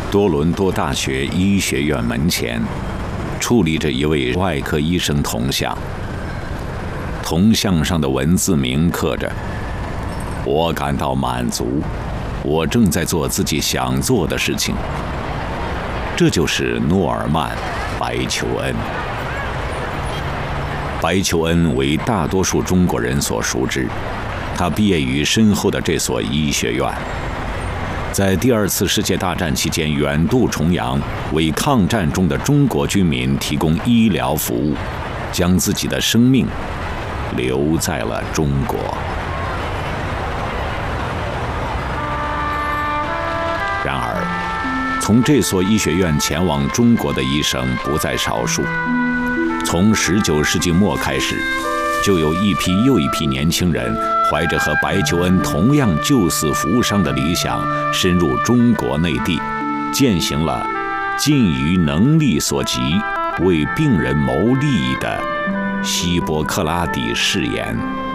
多伦多大学医学院门前，矗立着一位外科医生铜像。铜像上的文字铭刻着：“我感到满足，我正在做自己想做的事情。”这就是诺尔曼·白求恩。白求恩为大多数中国人所熟知，他毕业于深厚的这所医学院。在第二次世界大战期间远渡重洋，为抗战中的中国军民提供医疗服务，将自己的生命留在了中国。然而，从这所医学院前往中国的医生不在少数。从19世纪末开始，就有一批又一批年轻人怀着和白求恩同样救死扶伤的理想，深入中国内地，践行了尽于能力所及为病人谋利益的希波克拉底誓言。